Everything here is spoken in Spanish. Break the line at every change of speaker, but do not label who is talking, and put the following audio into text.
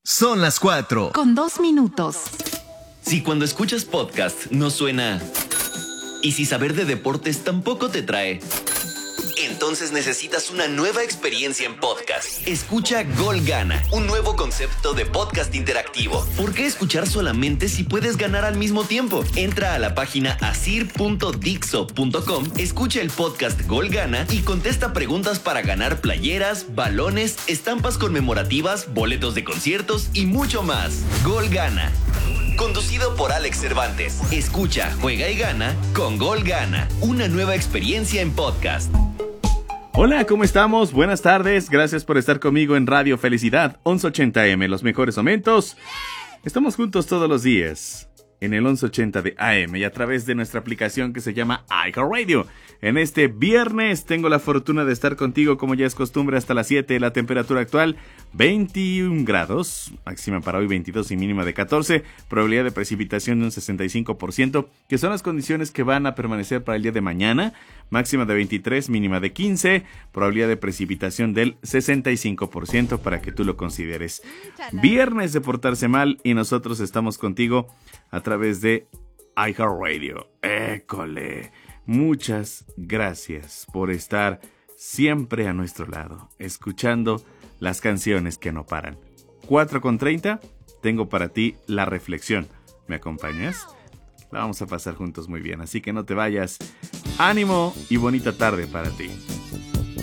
Son las 4.
Con 2 minutos.
Si cuando escuchas podcast no suena... Y si saber de deportes tampoco te trae... Entonces necesitas una nueva experiencia en podcast. Escucha Gol Gana, un nuevo concepto de podcast interactivo. ¿Por qué escuchar solamente si puedes ganar al mismo tiempo? Entra a la página asir.dixo.com, escucha el podcast Gol Gana y contesta preguntas para ganar playeras, balones, estampas conmemorativas, boletos de conciertos y mucho más. Gol Gana. Conducido por Alex Cervantes. Escucha, juega y gana con Gol Gana. Una nueva experiencia en podcast.
Hola, ¿cómo estamos? Buenas tardes, gracias por estar conmigo en Radio Felicidad 1180M, los mejores momentos. Estamos juntos todos los días en el 1180 de AM y a través de nuestra aplicación que se llama iHeartRadio. En este viernes tengo la fortuna de estar contigo como ya es costumbre hasta las 7, la temperatura actual 21 grados, máxima para hoy 22 y mínima de 14, probabilidad de precipitación de un 65%, que son las condiciones que van a permanecer para el día de mañana, máxima de 23, mínima de 15, probabilidad de precipitación del 65% para que tú lo consideres. Viernes de portarse mal y nosotros estamos contigo a través de iHeartRadio. ¡École! Muchas gracias por estar siempre a nuestro lado, escuchando las canciones que no paran. 4:30, tengo para ti la reflexión. ¿Me acompañas? La vamos a pasar juntos muy bien, así que no te vayas. Ánimo y bonita tarde para ti.